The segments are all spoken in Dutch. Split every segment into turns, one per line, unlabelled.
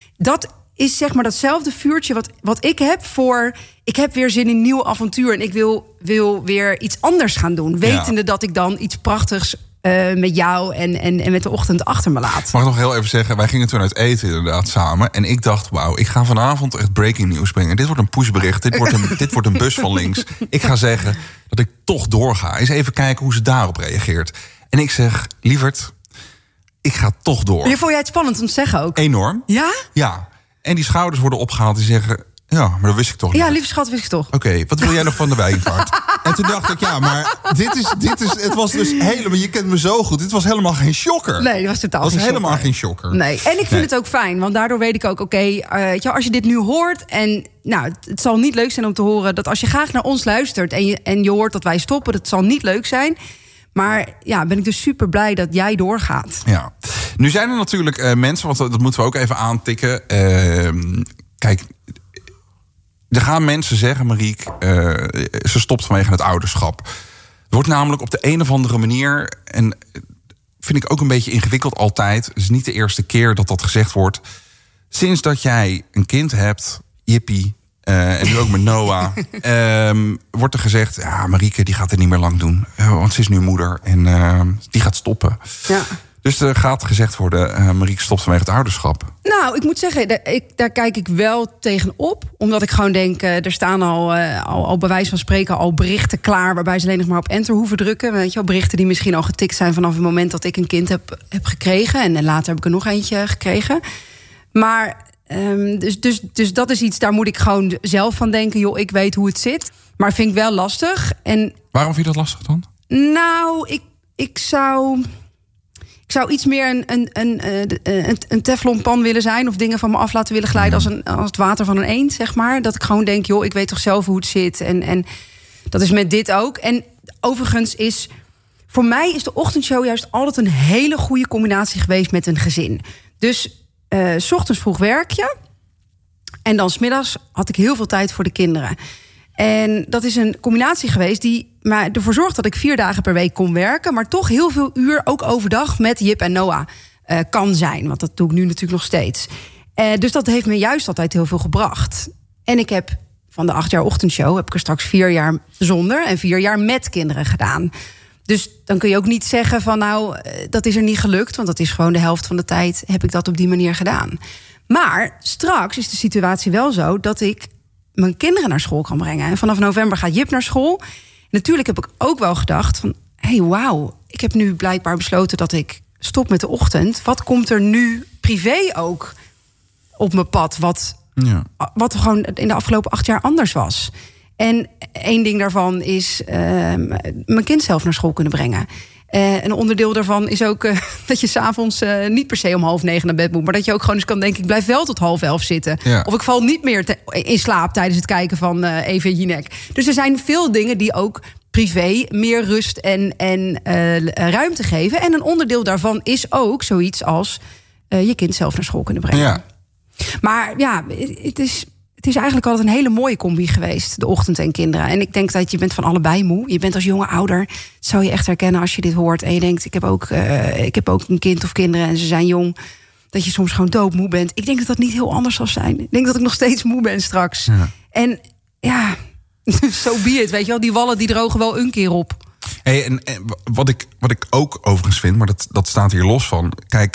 dat is zeg maar datzelfde vuurtje wat ik heb voor... Ik heb weer zin in een nieuw avontuur en ik wil weer iets anders gaan doen. Wetende dat ik dan iets prachtigs met jou en met de ochtend achter me laat.
Mag ik nog heel even zeggen, wij gingen toen uit eten inderdaad samen. En ik dacht, wauw, ik ga vanavond echt breaking news brengen. Dit wordt een pushbericht, dit wordt een bus van links. Ik ga zeggen dat ik toch doorga. Eens even kijken hoe ze daarop reageert. En ik zeg, lieverd, ik ga toch door.
Je vond jij het spannend om te zeggen ook?
Enorm.
Ja?
Ja. En die schouders worden opgehaald die zeggen... Ja, maar dat wist ik toch niet.
Ja, lieve schat, wist ik toch.
Oké, wat wil jij nog van de wijnvaart? En toen dacht ik, ja, maar dit is... Het was dus helemaal... Je kent me zo goed. Dit was helemaal geen shocker.
Nee, dat was totaal geen shocker.
Helemaal geen shocker.
Nee, en ik vind het ook fijn. Want daardoor weet ik ook, als je dit nu hoort... En nou, het zal niet leuk zijn om te horen... dat als je graag naar ons luistert en je hoort dat wij stoppen... dat zal niet leuk zijn... Maar ja, ben ik dus super blij dat jij doorgaat. Ja.
Nu zijn er natuurlijk mensen, want dat moeten we ook even aantikken. Kijk, er gaan mensen zeggen, Marieke, ze stopt vanwege het ouderschap. Er wordt namelijk op de een of andere manier, en vind ik ook een beetje ingewikkeld altijd. Het is niet de eerste keer dat dat gezegd wordt. Sinds dat jij een kind hebt, Jippie, en nu ook met Noah, wordt er gezegd... ja, Marieke die gaat het niet meer lang doen. Want ze is nu moeder en die gaat stoppen. Ja. Dus er gaat gezegd worden... Marieke stopt vanwege het ouderschap.
Nou, ik moet zeggen, daar kijk ik wel tegenop. Omdat ik gewoon denk, er staan al bij wijze van spreken... al berichten klaar waarbij ze alleen nog maar op enter hoeven drukken. Weet je wel, berichten die misschien al getikt zijn... vanaf het moment dat ik een kind heb gekregen. En later heb ik er nog eentje gekregen. Maar... Dus dat is iets, daar moet ik gewoon zelf van denken. Joh, ik weet hoe het zit. Maar vind ik wel lastig. En
waarom vind je dat lastig dan?
Nou, ik zou iets meer een teflonpan willen zijn... of dingen van me af laten willen glijden als het water van een eend, zeg maar. Dat ik gewoon denk, joh, ik weet toch zelf hoe het zit. En dat is met dit ook. En overigens is... Voor mij is de ochtendshow juist altijd een hele goede combinatie geweest met een gezin. Dus... 's ochtends vroeg werk je. En dan 's middags had ik heel veel tijd voor de kinderen. En dat is een combinatie geweest die maar ervoor zorgt dat ik 4 dagen per week kon werken. Maar toch heel veel uur, ook overdag, met Jip en Noah kan zijn. Want dat doe ik nu natuurlijk nog steeds. Dus dat heeft me juist altijd heel veel gebracht. En ik heb van de 8 jaar ochtendshow... heb ik er straks 4 jaar zonder en 4 jaar met kinderen gedaan. Dus dan kun je ook niet zeggen van nou, dat is er niet gelukt. Want dat is gewoon de helft van de tijd heb ik dat op die manier gedaan. Maar straks is de situatie wel zo dat ik mijn kinderen naar school kan brengen. En vanaf november gaat Jip naar school. Natuurlijk heb ik ook wel gedacht van... hey, wauw, ik heb nu blijkbaar besloten dat ik stop met de ochtend. Wat komt er nu privé ook op mijn pad? Wat gewoon in de afgelopen 8 jaar anders was. En 1 ding daarvan is mijn kind zelf naar school kunnen brengen. Een onderdeel daarvan is ook dat je 's avonds niet per se om 8:30 naar bed moet. Maar dat je ook gewoon eens kan denken, ik blijf wel tot 10:30 zitten. Ja. Of ik val niet meer in slaap tijdens het kijken van Eva Jinek. Dus er zijn veel dingen die ook privé meer rust en ruimte geven. En een onderdeel daarvan is ook zoiets als je kind zelf naar school kunnen brengen. Ja. Maar ja, het is eigenlijk altijd een hele mooie combi geweest, de ochtend en kinderen. En ik denk dat je bent van allebei moe. Je bent als jonge ouder, dat zou je echt herkennen als je dit hoort. En je denkt, ik heb ook een kind of kinderen en ze zijn jong. Dat je soms gewoon doodmoe bent. Ik denk dat dat niet heel anders zal zijn. Ik denk dat ik nog steeds moe ben straks. Ja. En ja, so be it, weet je wel. Die wallen die drogen wel een keer op.
Hey, en wat ik ook overigens vind, maar dat staat hier los van. Kijk,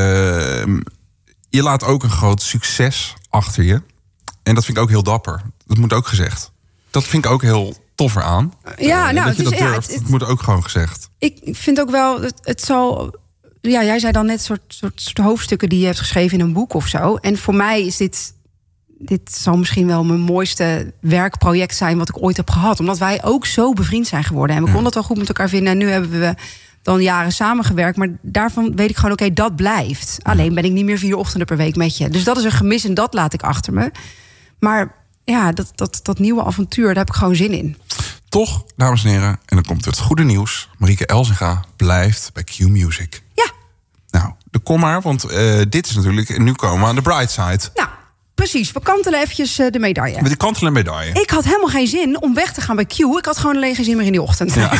je laat ook een groot succes achter je. En dat vind ik ook heel dapper. Dat moet ook gezegd. Dat vind ik ook heel tof eraan.
Ja, nou,
dat je dat durft, het moet ook gewoon gezegd.
Ik vind ook wel, het zal... Ja, jij zei dan net soort hoofdstukken die je hebt geschreven in een boek of zo. En voor mij is dit zal misschien wel mijn mooiste werkproject zijn wat ik ooit heb gehad. Omdat wij ook zo bevriend zijn geworden. En we konden het wel goed met elkaar vinden. En nu hebben we dan jaren samengewerkt. Maar daarvan weet ik gewoon, oké, dat blijft. Alleen ben ik niet meer 4 ochtenden per week met je. Dus dat is een gemis en dat laat ik achter me. Maar ja, dat nieuwe avontuur, daar heb ik gewoon zin in.
Toch, dames en heren, en dan komt het goede nieuws. Marieke Elzinga blijft bij Q Music.
Ja.
Nou, kom maar, want dit is natuurlijk... Nu komen we aan de bright side.
Nou, precies. We kantelen eventjes de medaille.
Met de kantelen medaille.
Ik had helemaal geen zin om weg te gaan bij Q. Ik had gewoon alleen geen zin meer in die ochtend. Ja.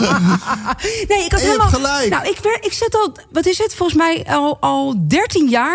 Nee, ik had helemaal...
gelijk.
Nou, ik zit al... Wat is het? Volgens mij al 13 jaar...